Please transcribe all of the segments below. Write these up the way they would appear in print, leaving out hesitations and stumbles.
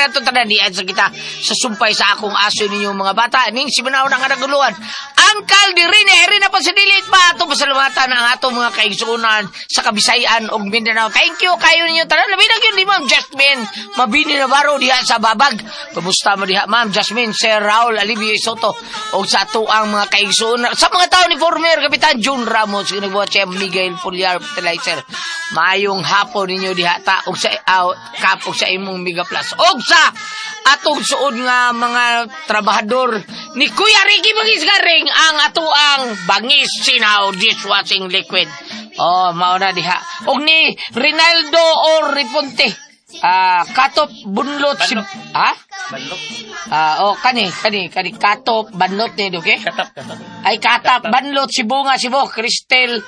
ato tanan diyan sa kita sa sumpay sa akong aso ninyo mga bata. Ning si Manaw na nga naguluhan. Angkal diri ni eri na pasidilit pa ato pasalamatan ang ato mga kaigsunan sa Kabisayan ug Mindanao. Thank you kayo ninyo tanan. Labi na gyud ni Ma'am Jasmine Mabini Navarro diha sa Babag. Kumusta mo diha Ma'am Jasmine, Sir Raul Alivio Soto ug sa ato ang mga kaigsunan sa mga tao ni former Kapitan Jun Ramos ginagbuhat siya Miguel Puliar Fertilizer. Mayong hapon ninyo diha ta og sa kapog sa imong Mega Plus og sa atong suod nga mga trabahador ni Kuya Ricky Bangisgaring ang atoang bangis sinaw dishwashing liquid. Oh, mao na diha. Og ni Rinaldo or Riponte. Katop bunlot si Banlot. kani katop banlot ni okay? Katap. Ay katap banlot si Bunga si Bo Cristel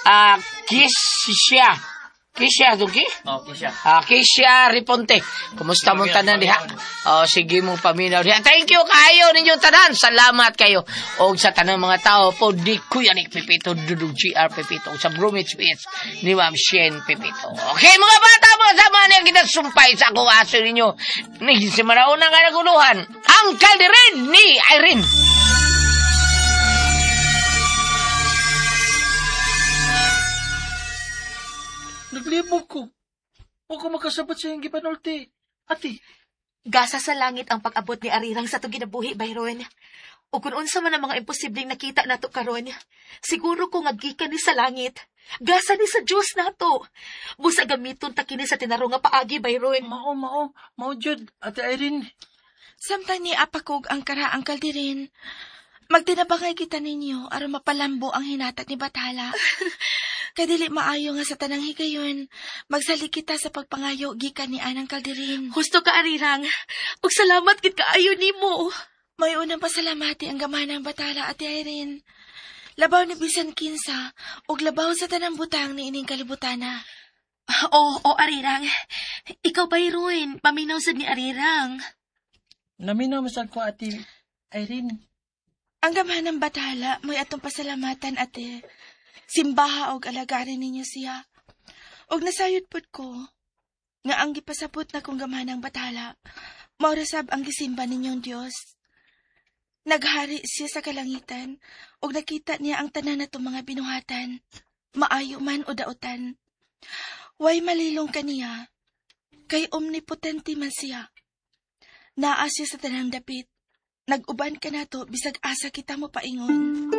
Kisya dugi? Kisya Riponte. Kumusta mong tanan diha? Sige mong paminaw diha. Thank you kayo ninyong tanan. Salamat kayo. O sa tanang mga tao po, di Kuya Nick Pepito, Dudug GR Pepito, sa Bromwich Beach, ni Ma'am Shen Pepito. Okay, mga bata, mga sama niya kita sumpay sa akong aso ninyo. Naging si Manauna nga naguluhan. Ang kaldirin ni Irene. Naglibog ko. Huwag ko makasabot sa iyong gipanulti. Ati. Gasa sa langit ang pag-abot ni Arirang sa itong ginabuhi, Bayron. O kung unsa man ang mga imposibleng nakita nato karon, siguro kung agikan ni sa langit, gasa ni sa Diyos nato. Busa gamiton takini sa tinaro nga paagi, Bayron. Mao, Jud, Ate Irene. Samtang ni apakog ang karaang kaldirin, magtinabangay kita ninyo aron mapalambo ang hinatag ni Bathala. Kadili maayo nga sa tanang higayon, magsali kita sa pagpangayo gikan ni Anang Kaldirin. Husto ka, Arirang. Ug salamat kit kaayo nimo. May unang pasalamati ang gamanang Bathala, Ate Irene. Labaw ni bisan kinsa, ug labaw sa tanang butang ni ining kalibutana. O Arirang. Ikaw, Bayron, paminaw sad ni Arirang. Naminaw masal ko, Ate Irene. Ang gamanang Bathala, may atong pasalamatan, Ate. Simbaha og alagarin ninyo siya. Og nasayod pud ko, nga ang gipasabot na kong gamanang Bathala, maurasab ang gisimba ninyong Diyos. Naghari siya sa kalangitan, og nakita niya ang tanan na mga binuhatan, maayo man o dautan. Way malilong kaniya, kay omnipotente man siya. Naa siya sa tanang dapit, nag-uban ka na to, bisag asa kita mo paingon.